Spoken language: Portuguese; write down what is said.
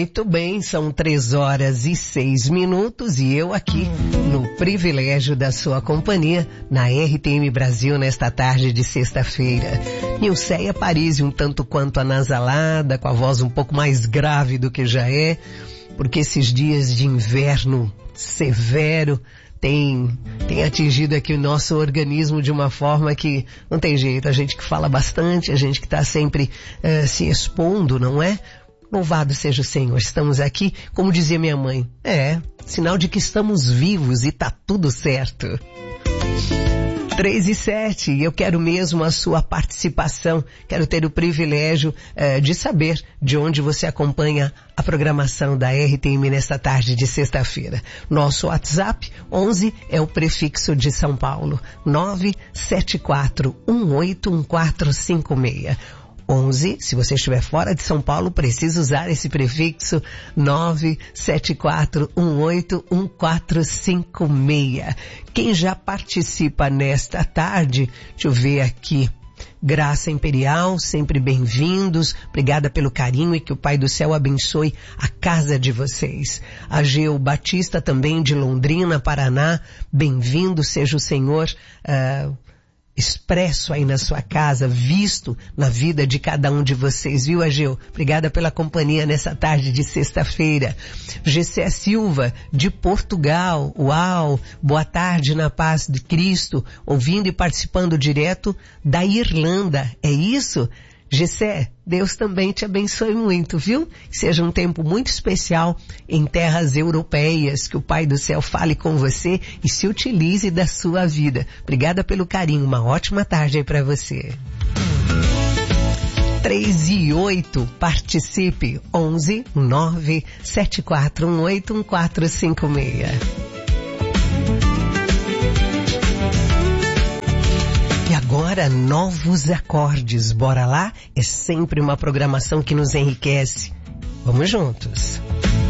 Muito bem, são 3h06 e eu aqui no privilégio da sua companhia na RTM Brasil nesta tarde de sexta-feira. Nilceia Parisi, um tanto quanto anasalada, com a voz um pouco mais grave do que já é, porque esses dias de inverno severo tem atingido aqui o nosso organismo de uma forma que não tem jeito. A gente que fala bastante, a gente que está sempre se expondo, não é? Louvado seja o Senhor, estamos aqui, como dizia minha mãe, sinal de que estamos vivos e tá tudo certo. 3h07, e eu quero mesmo a sua participação, quero ter o privilégio de saber de onde você acompanha a programação da RTM nesta tarde de sexta-feira. Nosso WhatsApp 11 é o prefixo de São Paulo, 974181456. 11, se você estiver fora de São Paulo, precisa usar esse prefixo 974181456. Quem já participa nesta tarde, deixa eu ver aqui. Graça Imperial, sempre bem-vindos. Obrigada pelo carinho e que o Pai do Céu abençoe a casa de vocês. Ageu Batista, também de Londrina, Paraná. Bem-vindo, seja o Senhor expresso aí na sua casa, visto na vida de cada um de vocês, viu, Ageu? Obrigada pela companhia nessa tarde de sexta-feira. Gessé Silva, de Portugal, uau, boa tarde na paz de Cristo, ouvindo e participando direto da Irlanda, é isso? Gessé, Deus também te abençoe muito, viu? Seja um tempo muito especial em terras europeias, que o Pai do Céu fale com você e se utilize da sua vida. Obrigada pelo carinho, uma ótima tarde aí para você. 3h08, participe, 11 974181456. E agora, novos acordes. Bora lá? É sempre uma programação que nos enriquece. Vamos juntos.